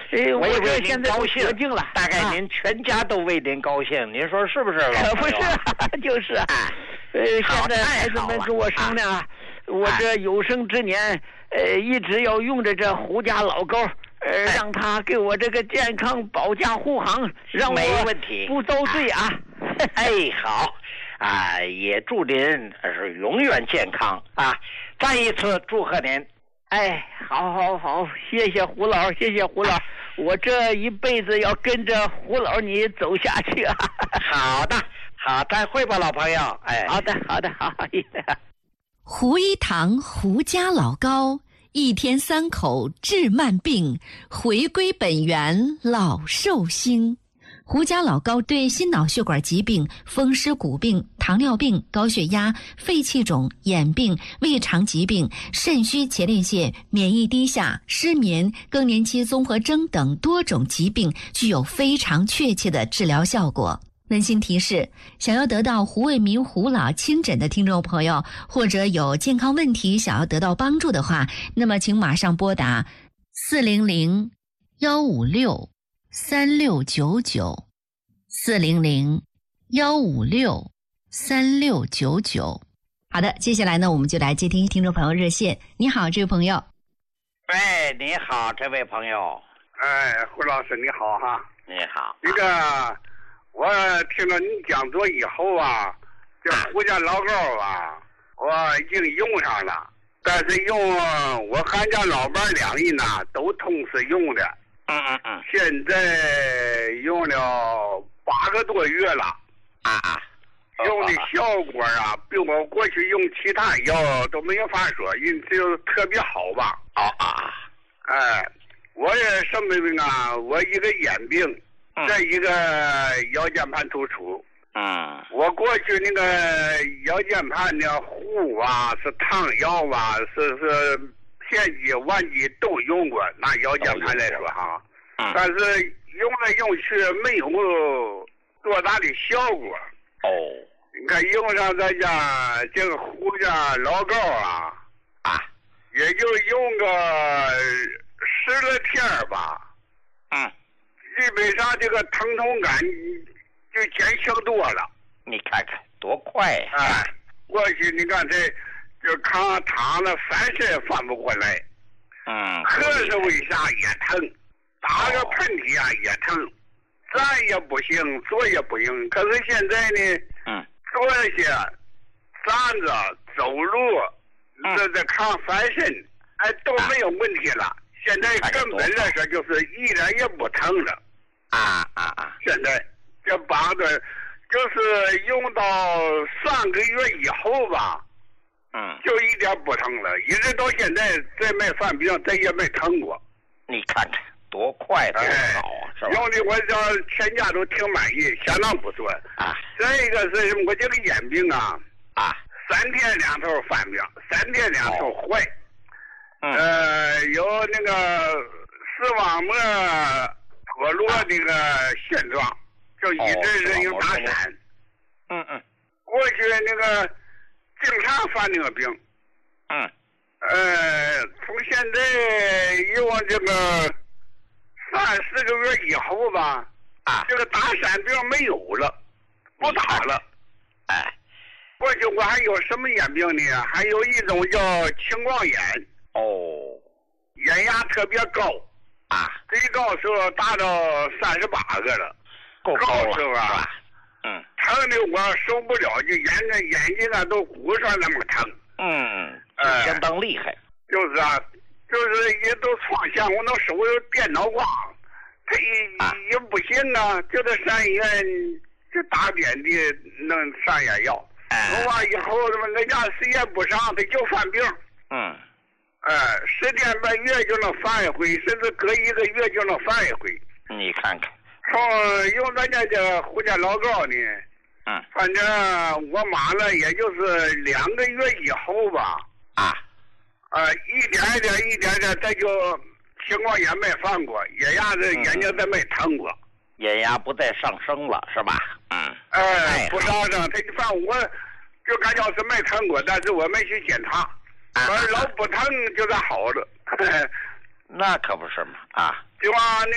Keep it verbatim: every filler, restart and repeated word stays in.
呃， 我也为现在高兴得劲了， 大概您全家都为您高兴，啊、您说是不是？ 可不是，就是啊。呃，现在孩子们跟我商量啊，我这有生之年，呃，一直要用着这胡家老高，呃，哎、让他给我这个健康保驾护航，让我不遭罪啊。 哎，好啊，也祝您是永远健康啊！再一次祝贺您。 哎，好，好，好，谢谢胡老，谢谢胡老，我这一辈子要跟着胡老你走下去啊！ 好的，好，再会吧，老朋友。哎， 好的，好的，好。 胡一堂胡家老高，一天三口治慢病，回归本源老寿星。胡家老高对心脑血管疾病、风湿骨病、糖尿病、高血压、肺气肿、眼病、胃肠疾病、肾虚前列腺、免疫低下、失眠、更年期综合征等多种疾病具有非常确切的治疗效果。温馨提示：想要得到胡卫民胡老亲诊的听众朋友，或者有健康问题想要得到帮助的话，那么请马上拨打四零零幺五六三六九九四零零幺五六三六九九。好的，接下来呢，我们就来接听听众朋友热线。你好，这位朋友。 喂，你好，这位朋友。 哎，胡老师你好哈。 你好。 那个，我听了你讲座以后啊，这胡家老高啊，我已经用上了，但是用我俺家老伴两人呢都同时用的。 嗯嗯嗯。 现在用了八个多月了。 啊啊。 用的效果啊，比我过去用其他药都没有法说，因就特别好吧。 啊啊。 哎，我也什么病啊？我一个眼病，再一个腰间盘突出。 嗯。 我过去那个腰间盘的护啊，是汤药啊，是是片剂、丸剂都用过，拿腰间盘来说哈。 嗯。 但是用来用去没有多大的效果。 哦。 你看用上咱家这个胡家老高啊， 啊， 也就用个十来天吧。 嗯。 基本上这个疼痛感就减轻多了。 你看看多快呀！ 哎，过去你看这就扛躺了翻身翻不过来。 嗯。 喝是为啥也疼？打个喷嚏啊也疼，站也不行，坐也不行。可是现在呢， 嗯， 坐下、站着、走路，这这扛翻身，哎都没有问题了。现在根本来说就是一点也不疼了。 啊啊啊！ 现在这帮子就是用到上个月以后吧， 嗯， 就一点不疼了，一直到现在再没犯病，再也没疼过。 你看看多快多好啊，是吧？ 用的我叫全家都挺满意，相当不错啊。 再一个是我这个眼病啊， 啊， 三天两头犯病，三天两头坏。 嗯、 呃，有那个视网膜脱落那个现状，就一直人有打闪。 嗯嗯。 过去那个经常犯那个病。 嗯。 呃，从现在用这个三四个月以后吧， 啊， 这个打闪病没有了，不打了。 哎， 过去我还有什么眼病呢？还有一种叫青光眼。 哦。 眼压特别高。 啊， 最高时候达到三十八个了， 够高了， 是吧？ 嗯， 疼的我受不了，就眼睛眼睛啊都鼓上那么疼。 嗯， 呃， 相当厉害。 就是啊，就是也都创伤，我那手有电脑光，他也、啊、也不行啊，就得上医院就打点的弄上眼药。 哎， 弄完以后他们人家时间不上，他就犯病。 嗯。 哎、呃，十天半月就能犯一回，甚至隔一个月就能犯一回。 你看看， 从用咱家这胡家老高呢， 嗯， 反正我妈了，也就是两个月以后吧， 啊， 呃，一点一点一点点，这就青光眼没犯过，眼压子眼睛再没疼过， 眼压不再上升了，是吧？嗯， 哎，不上升，他就反正我就感觉是没疼过，但是我没去检查。我老不疼，就是好了。 那可不是嘛啊！ 就啊，那